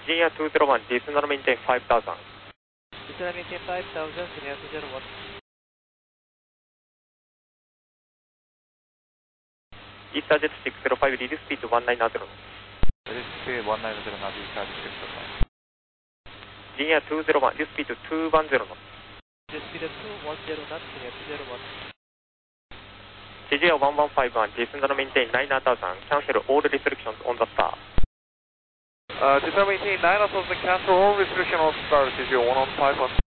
Junior 201, descend and maintain 5000. Descend and maintain 5000, Junior 201. Easter Jet 605, reduce speed to 190. Reduce speed 190, now Easter Jet 605. Junior 201, reduce speed to 210 knots. Reduce speed to 210 knots, Junior 201. CJ 1151, descend and maintain 9000, cancel all restrictions on the star. Descend and maintain 9000 and cancel all restrictions on star, CJ 115.